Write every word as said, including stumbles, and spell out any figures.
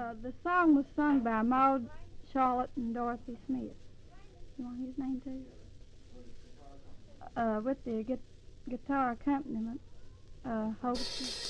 Uh, the song was sung by Maud Charlotte and Dorothy Smith. You want his name too? Uh, with the gu- guitar accompaniment, uh, Hope.